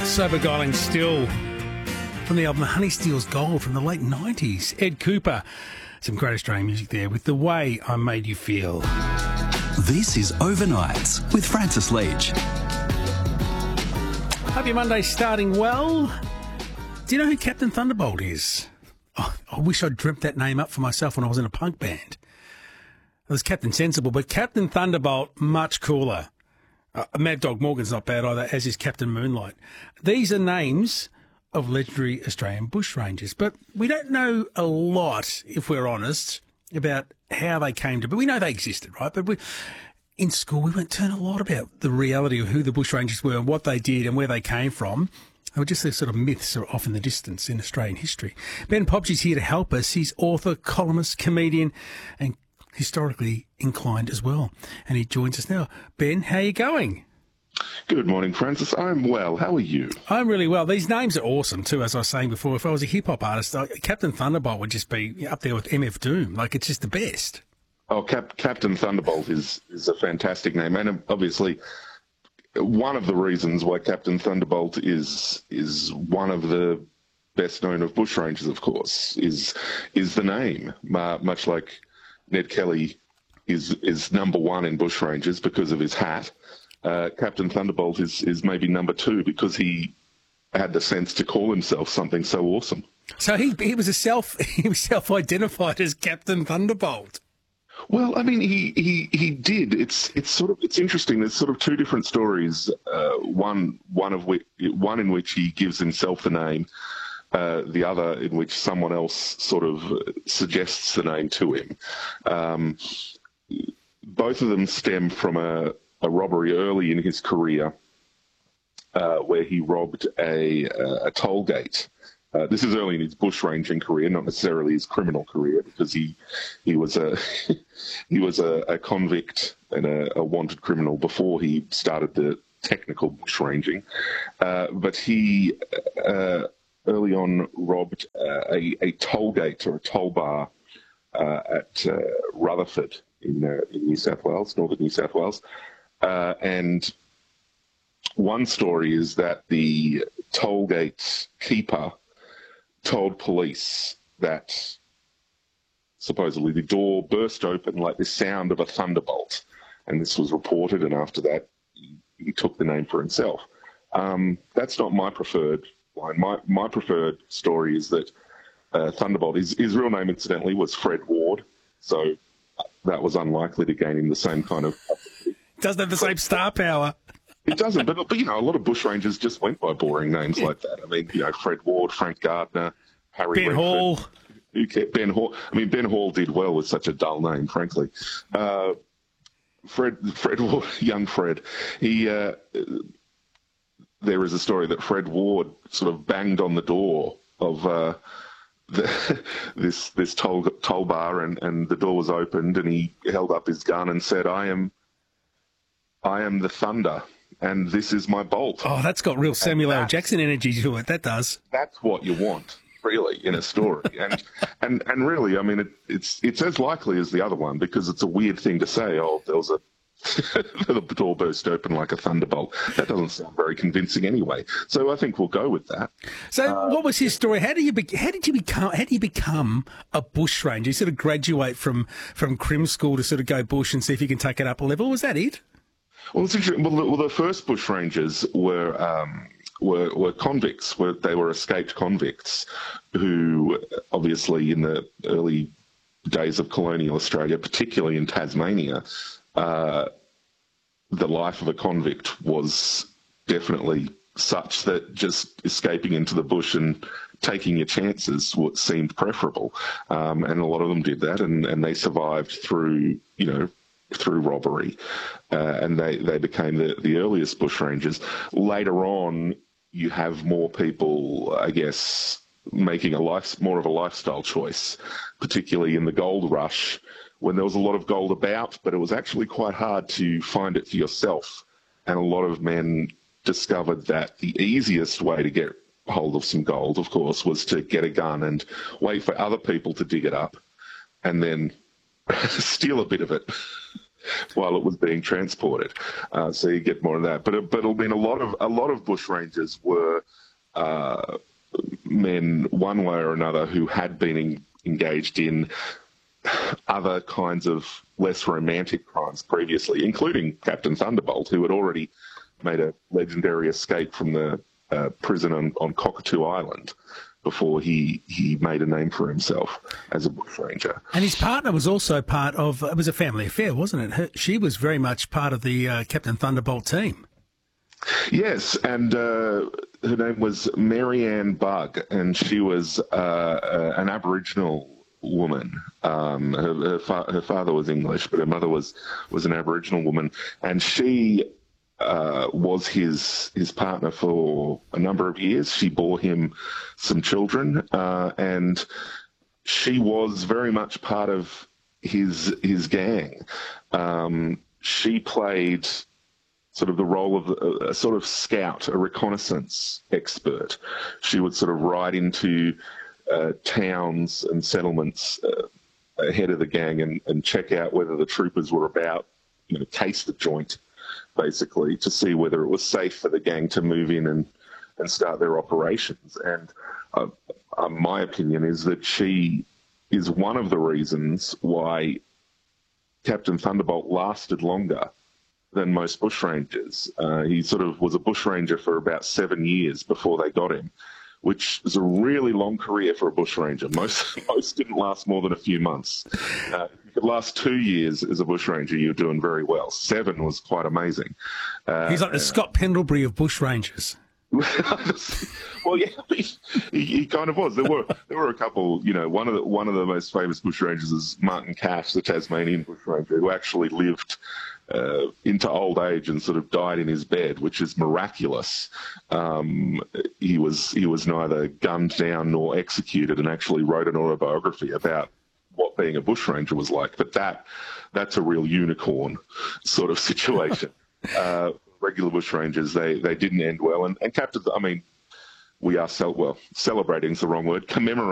So beguiling still from the album Honey Steals Gold from the late 90s. Ed Cooper. Some great Australian music there with The Way I Made You Feel. This is Overnights with Francis Leach. Hope your Monday's starting well. Do you know who Captain Thunderbolt is? Oh, I wish I'd dreamt that name up for myself when I was in a punk band. It was Captain Sensible, but Captain Thunderbolt, much cooler. Mad Dog Morgan's not bad either, as is Captain Moonlight. These are names of legendary Australian bushrangers, but we don't know a lot, if we're honest, about how they came to be. We know they existed, right? But in school, we went to learn a lot about the reality of who the bushrangers were and what they did and where they came from. They were just these sort of myths that are off in the distance in Australian history. Ben Popsey's here to help us. He's author, columnist, comedian, and historically inclined as well. And he joins us now. Ben, how are you going? Good morning, Francis. I'm well. How are you? I'm really well. These names are awesome too, as I was saying before. If I was a hip-hop artist, Captain Thunderbolt would just be up there with MF Doom. Like, it's just the best. Oh, Captain Thunderbolt is a fantastic name. And obviously, one of the reasons why Captain Thunderbolt is one of the best known of bushrangers, of course, is the name. Much like Ned Kelly is number one in bushrangers because of his hat. Captain Thunderbolt is maybe number two because he had the sense to call himself something so awesome. So he was self-identified as Captain Thunderbolt. Well, I mean, he did. It's interesting. There's sort of two different stories. One in which he gives himself the name. The other in which someone else sort of suggests the name to him. Both of them stem from a robbery early in his career where he robbed a toll gate. This is early in his bushranging career, not necessarily his criminal career, because he was a convict and a wanted criminal before he started the technical bushranging. But he early on robbed a toll gate or a toll bar at Rutherford in New South Wales, northern New South Wales. And one story is that the toll gate keeper told police that supposedly the door burst open like the sound of a thunderbolt. And this was reported, and after that, he took the name for himself. That's not my preferred line. My preferred story is that Thunderbolt, his real name, incidentally, was Fred Ward. So that was unlikely to gain him the same kind of... Doesn't have the same star power. It doesn't, but a lot of bushrangers just went by boring names like that. I mean, Fred Ward, Frank Gardner, Harry Ben Redford. Hall. Ben Hall. I mean, Ben Hall did well with such a dull name, frankly. Fred Ward, young Fred. There is a story that Fred Ward sort of banged on the door of this toll bar, and the door was opened, and he held up his gun and said, "I am the thunder, and this is my bolt." Oh, that's got real Samuel L. Jackson energy to it. That does. That's what you want, really, in a story. and really, I mean, it's as likely as the other one, because it's a weird thing to say. Oh, there was the door burst open like a thunderbolt. That doesn't sound very convincing anyway. So I think we'll go with that. So what was his story? How did you become a bushranger? You sort of graduate from crim school to sort of go bush and see if you can take it up a level. Was that it? Well, it's interesting. Well, the first bushrangers were convicts. They were escaped convicts who, obviously, in the early days of colonial Australia, particularly in Tasmania, the life of a convict was definitely such that just escaping into the bush and taking your chances seemed preferable. And a lot of them did that, and they survived through robbery, and they became the earliest bushrangers. Later on, you have more people, I guess, making more of a lifestyle choice, particularly in the gold rush, when there was a lot of gold about, but it was actually quite hard to find it for yourself. And a lot of men discovered that the easiest way to get hold of some gold, of course, was to get a gun and wait for other people to dig it up and then steal a bit of it. while it was being transported. So you get more of that. But I mean, a lot of bushrangers were men, one way or another, who had been engaged in other kinds of less romantic crimes previously, including Captain Thunderbolt, who had already made a legendary escape from the prison on Cockatoo Island before he made a name for himself as a bushranger. And his partner was also part of, it was a family affair, wasn't it? She was very much part of the Captain Thunderbolt team. Yes, and her name was Marianne Bugg, and she was an Aboriginal woman. Her father was English, but her mother was an Aboriginal woman, and she was his partner for a number of years. She bore him some children, and she was very much part of his gang. She played sort of the role of a sort of scout, a reconnaissance expert. She would sort of ride into towns and settlements ahead of the gang and check out whether the troopers were about, case the joint, basically, to see whether it was safe for the gang to move in and start their operations. And my opinion is that she is one of the reasons why Captain Thunderbolt lasted longer than most bushrangers. He sort of was a bushranger for about 7 years before they got him, which is a really long career for a bushranger. Most didn't last more than a few months. If you could last 2 years as a bushranger, you're doing very well. 7 was quite amazing. He's like the Scott Pendlebury of bushrangers. Well, yeah, he kind of was. There were a couple. One of the most famous bushrangers is Martin Cash, the Tasmanian bushranger, who actually lived into old age and sort of died in his bed, which is miraculous. He was neither gunned down nor executed, and actually wrote an autobiography about what being a bushranger was like. But that's a real unicorn sort of situation. Regular bushrangers, they didn't end well, and Captain, I mean, we are celebrating is the wrong word, commemorating